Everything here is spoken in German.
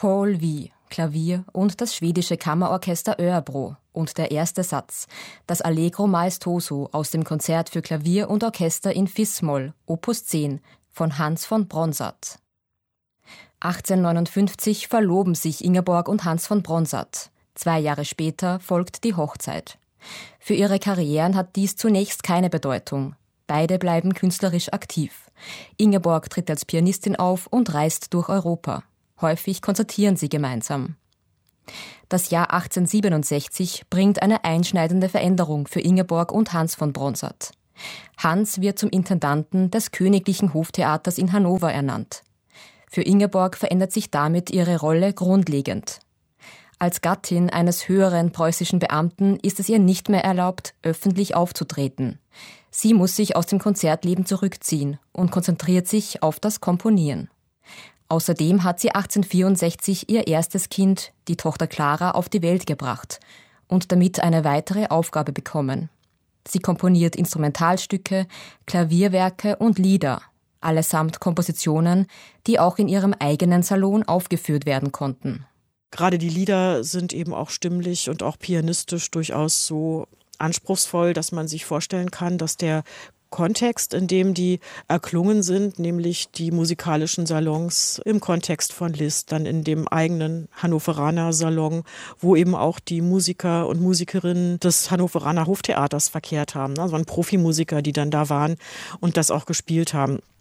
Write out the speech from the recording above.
Paul Wie, Klavier und das schwedische Kammerorchester Örebro und der erste Satz, das Allegro maestoso aus dem Konzert für Klavier und Orchester in Fis-Moll, Opus 10, von Hans von Bronsart. 1859 verloben sich Ingeborg und Hans von Bronsart. 2 Jahre später folgt die Hochzeit. Für ihre Karrieren hat dies zunächst keine Bedeutung. Beide bleiben künstlerisch aktiv. Ingeborg tritt als Pianistin auf und reist durch Europa. Häufig konzertieren sie gemeinsam. Das Jahr 1867 bringt eine einschneidende Veränderung für Ingeborg und Hans von Bronsart. Hans wird zum Intendanten des Königlichen Hoftheaters in Hannover ernannt. Für Ingeborg verändert sich damit ihre Rolle grundlegend. Als Gattin eines höheren preußischen Beamten ist es ihr nicht mehr erlaubt, öffentlich aufzutreten. Sie muss sich aus dem Konzertleben zurückziehen und konzentriert sich auf das Komponieren. Außerdem hat sie 1864 ihr erstes Kind, die Tochter Clara, auf die Welt gebracht und damit eine weitere Aufgabe bekommen. Sie komponiert Instrumentalstücke, Klavierwerke und Lieder, allesamt Kompositionen, die auch in ihrem eigenen Salon aufgeführt werden konnten. Gerade die Lieder sind eben auch stimmlich und auch pianistisch durchaus so anspruchsvoll, dass man sich vorstellen kann, dass der Kontext, in dem die erklungen sind, nämlich die musikalischen Salons im Kontext von Liszt, dann in dem eigenen Hannoveraner Salon, wo eben auch die Musiker und Musikerinnen des Hannoveraner Hoftheaters verkehrt haben. Also waren Profimusiker, die dann da waren und das auch gespielt haben.